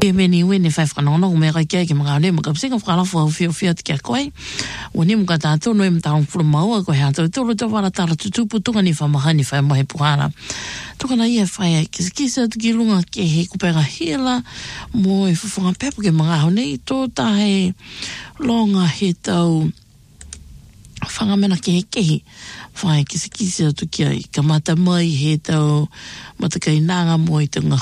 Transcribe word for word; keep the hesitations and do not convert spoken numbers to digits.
meni wini fai whanonga o mea kai kia ki mga ne mga psinga whakalafu au whio whio te kia koe o ni mga tātou no e mta ang furu maua koe hea tau tolo te wara tara tutupu tunga ni whamahani whai mohe puhana tukana ia whai kisa kisa tu ki lunga ke he kupera hila mo e whawhanga pepu ke mga hau nei tō tahe longa he tau whangamena ke he kehi whai kisa kisa tu kia i ka mata mai he tau matakai nanga mo i tunga